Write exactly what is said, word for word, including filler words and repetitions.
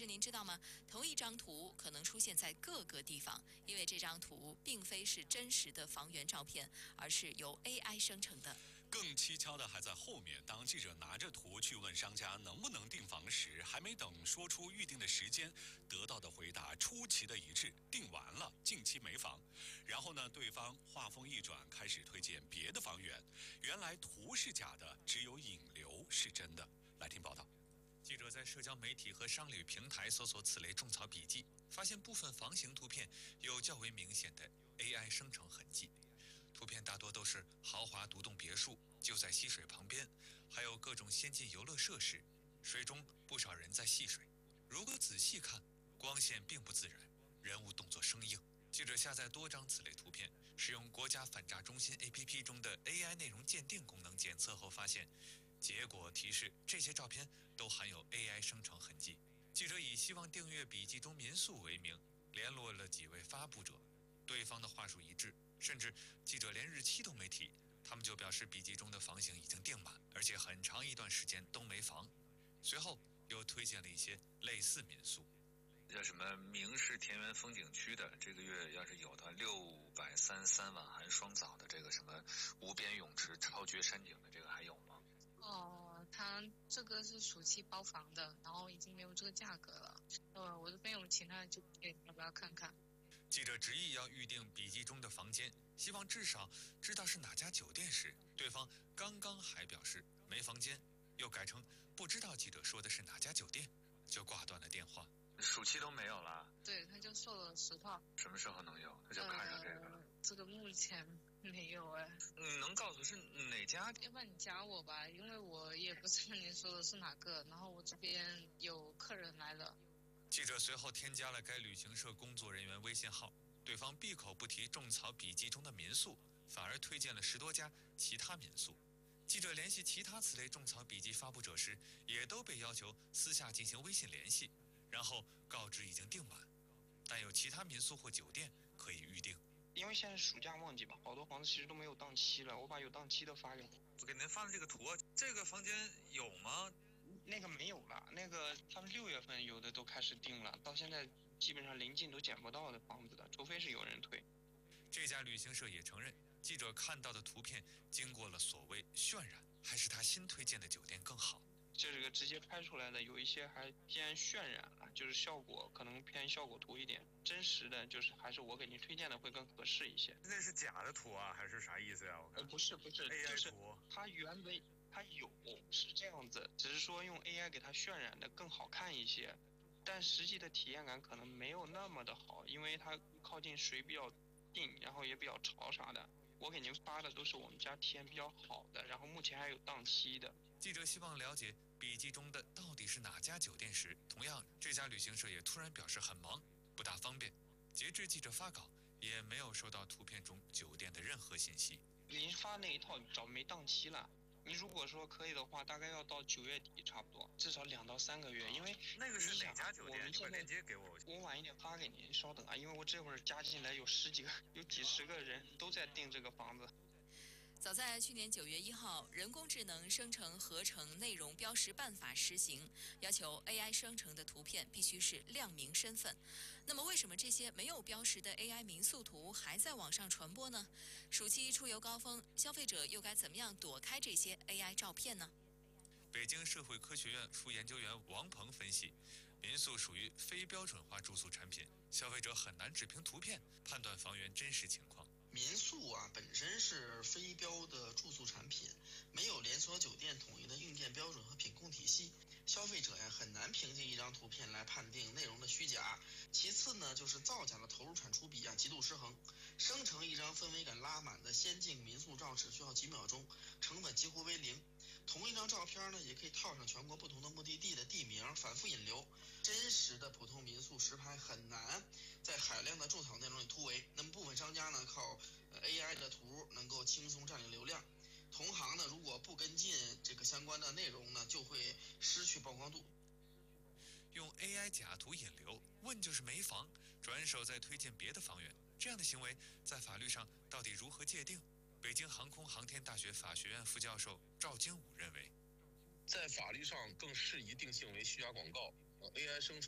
是您知道吗？同一张图可能出现在各个地方，因为这张图并非是真实的房源照片，而是由 A I 生成的。 更蹊跷的还在后面，当记者拿着图去问商家能不能订房时，还没等说出预定的时间，得到的回答出奇的一致：订完了，近期没房。然后呢，对方话锋一转，开始推荐别的房源。原来图是假的，只有引流是真的。来听报道。 记者在社交媒体和商旅平台搜索此类种草笔记，发现部分房型图片有较为明显的 A I 生成痕迹。图片大多都是豪华独栋别墅，就在溪水旁边，还有各种先进游乐设施，水中不少人在戏水。如果仔细看，光线并不自然，人物动作生硬。记者下载多张此类图片，使用国家反诈中心 A P P 中的 A I 内容鉴定功能检测后发现，结果提示这些照片都含有 A I 生成痕迹。记者以希望订阅笔记中民宿为名，联络了几位发布者，对方的话术一致，甚至记者连日期都没提，他们就表示笔记中的房型已经订满，而且很长一段时间都没房。随后又推荐了一些类似民宿， 叫什么明市田园风景区的，这个月要是有的六百三十三万含双早的这个什么无边泳池超绝山景的，这个还有吗？ 哦，他这个是暑期包房的，然后已经没有这个价格了。呃，我这边有其他的酒店，要不要看看？ 记者执意要预定笔记中的房间，希望至少知道是哪家酒店时，对方刚刚还表示没房间，又改成不知道记者说的是哪家酒店，就挂断了电话。 暑期都没有了？ 对，他就说了实话。 什么时候能有？他就看上这个了。 呃、这个目前没有哎。 你能告诉是哪家？ 要不然你加我吧，因为我也不知道您说的是哪个，然后我这边有客人来了。 记者随后添加了该旅行社工作人员微信号，对方闭口不提种草笔记中的民宿，反而推荐了十多家其他民宿。记者联系其他此类种草笔记发布者时，也都被要求私下进行微信联系，然后告知已经订满，但有其他民宿或酒店可以预定。 因为现在暑假旺季吧，好多房子其实都没有档期了，我把有档期的发给你。 我给您发的这个图，这个房间有吗？ 那个没有了，那个他们六月份有的都开始订了，到现在基本上临近都捡不到的房子的，除非是有人推。 这家旅行社也承认，记者看到的图片经过了所谓渲染，还是他新推荐的酒店更好。 这个直接拍出来的有一些还偏渲染了，就是效果可能偏效果图一点，真实的就是还是我给您推荐的会更合适一些。 那是假的图啊，还是啥意思呀？我看呃，不是不是 A I 就是图， 它原本它有是这样子，只是说用 A I 给它渲染的更好看一些，但实际的体验感可能没有那么的好，因为它靠近水比较近，然后也比较潮啥的。我给您发的都是我们家体验比较好的，然后目前还有档期的。 记者希望了解笔记中的到底是哪家酒店时，同样这家旅行社也突然表示很忙，不大方便。截至记者发稿，也没有收到图片中酒店的任何信息。 您发那一套早没档期了，你如果说可以的话，大概要到九月底差不多，至少两到三个月。因为那个是哪家酒店？ 我们现在链接给我， 我晚一点发给您，稍等啊，因为我这会儿加进来有十几个，有几十个人都在订这个房子。 早在去年九月一号，人工智能生成合成内容标识办法实行，要求 A I 生成的图片必须是亮明身份。那么，为什么这些没有标识的 A I 民宿图还在网上传播呢？暑期出游高峰，消费者又该怎么样躲开这些 A I 照片呢？ 北京社会科学院副研究员王鹏分析，民宿属于非标准化住宿产品，消费者很难只凭图片判断房源真实情况。 民宿啊本身是非标的住宿产品，没有连锁酒店统一的硬件标准和品控体系，消费者呀很难凭借一张图片来判定内容的虚假。其次呢，就是造假的投入产出比啊极度失衡，生成一张氛围感拉满的仙境民宿照只需要几秒钟，成本几乎为零。同一张照片呢，也可以套上全国不同的目的地的地名，反复引流。真实的普通民宿实拍很难在海量的种草内容里突围。那么部分商家呢，靠 A I 的图能够轻松占领流量。同行呢，如果不跟进这个相关的内容呢，就会失去曝光度。 用 A I 假图引流，问就是没房，转手再推荐别的房源，这样的行为在法律上到底如何界定？北京航空航天大学法学院副教授赵金武认为， 在法律上更适宜定性为虚假广告。A I 生成